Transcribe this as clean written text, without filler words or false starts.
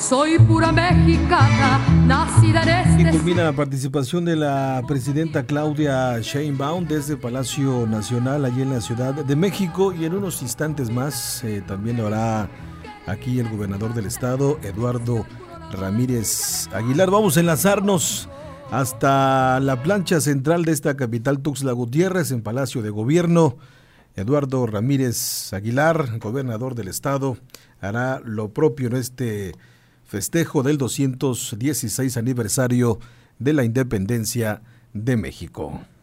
soy pura mexicana, nacida en este... Y culmina la participación de la presidenta Claudia Sheinbaum desde Palacio Nacional, allí en la Ciudad de México, y en unos instantes más también lo hará aquí el gobernador del estado, Eduardo Ramírez Aguilar. Vamos a enlazarnos hasta la plancha central de esta capital, Tuxtla Gutiérrez, en Palacio de Gobierno. Eduardo Ramírez Aguilar, gobernador del estado, hará lo propio en este festejo del 216 aniversario de la independencia de México.